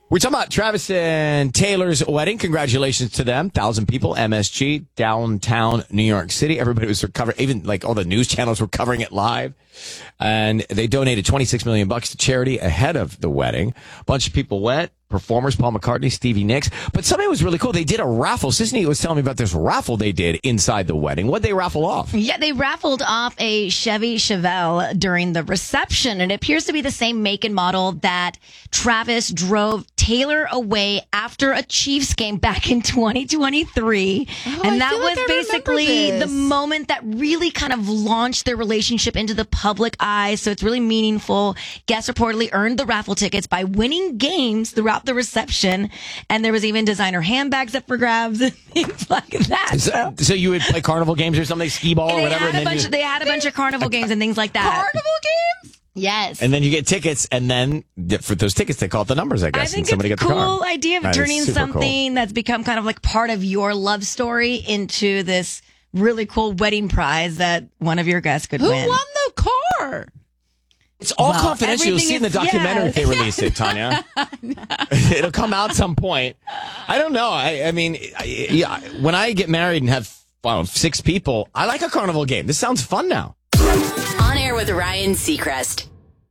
We're talking about Travis and Taylor's wedding. Congratulations to them. 1,000 people, MSG, downtown New York City. Everybody was covering, even like all the news channels were covering it live. And they donated $26 million to charity ahead of the wedding. A bunch of people went. Performers, Paul McCartney, Stevie Nicks. But something was really cool. They did a raffle. Sisney was telling me about this raffle they did inside the wedding. What'd they raffle off? Yeah, they raffled off a Chevy Chevelle during the reception. And it appears to be the same make and model that Travis drove Taylor away after a Chiefs game back in 2023. And that was basically the moment that really kind of launched their relationship into the public eye. So it's really meaningful. Guests reportedly earned the raffle tickets by winning games throughout the reception, and there was even designer handbags up for grabs and things like that. So you would play carnival games or something, skee ball or whatever? They had a bunch of carnival games and things like that. Carnival games? Yes. And then you get tickets, and then for those tickets, they call it the numbers, I guess. I think and somebody it's a gets the cool car. idea of turning something that's become kind of like part of your love story into this really cool wedding prize that one of your guests could win. Who won the car? It's all confidential. You'll see in the documentary if they release it, Tanya. It'll come out some point. I don't know. I mean, when I get married and have 6 people, I like a carnival game. This sounds fun now. On air with Ryan Seacrest.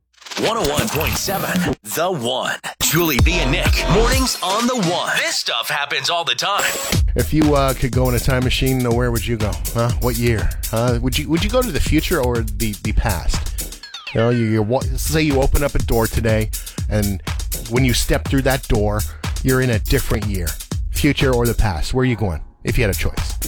101.7 The One. Julie B and Nick. Mornings on The One. This stuff happens all the time. If you could go in a time machine, where would you go? What year? Would you go to the future or the past? You know, you say you open up a door today, and when you step through that door, you're in a different year. Future or the past? Where are you going? If you had a choice.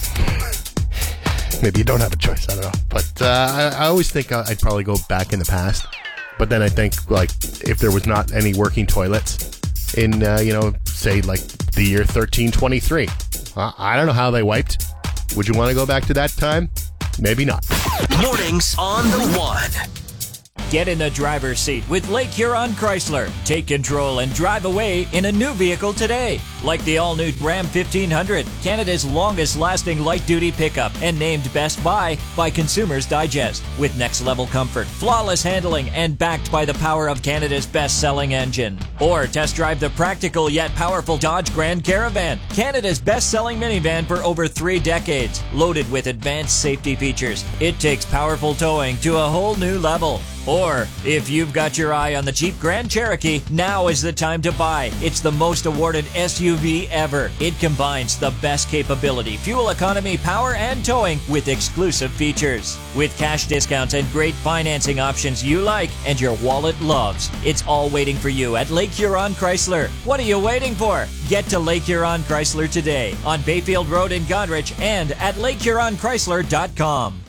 Maybe you don't have a choice. I don't know. But I always think I'd probably go back in the past. But then I think, like, if there was not any working toilets in, say, like, the year 1323. I don't know how they wiped. Would you want to go back to that time? Maybe not. Mornings on The One. Get in the driver's seat with Lake Huron Chrysler. Take control and drive away in a new vehicle today. Like the all-new Ram 1500, Canada's longest-lasting light-duty pickup and named Best Buy by Consumers Digest. With next-level comfort, flawless handling, and backed by the power of Canada's best-selling engine. Or test drive the practical yet powerful Dodge Grand Caravan, Canada's best-selling minivan for over 3 decades. Loaded with advanced safety features, it takes powerful towing to a whole new level. Or, if you've got your eye on the Jeep Grand Cherokee, now is the time to buy. It's the most awarded SUV ever. It combines the best capability, fuel economy, power, and towing with exclusive features. With cash discounts and great financing options you like and your wallet loves. It's all waiting for you at Lake Huron Chrysler. What are you waiting for? Get to Lake Huron Chrysler today on Bayfield Road in Goderich and at lakehuronchrysler.com.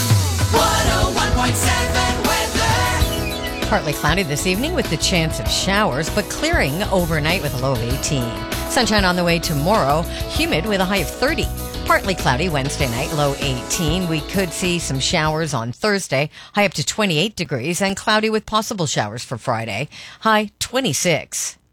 101.7 Partly cloudy this evening with the chance of showers, but clearing overnight with a low of 18. Sunshine on the way tomorrow, humid with a high of 30. Partly cloudy Wednesday night, low 18. We could see some showers on Thursday, high up to 28 degrees, and cloudy with possible showers for Friday, high 26.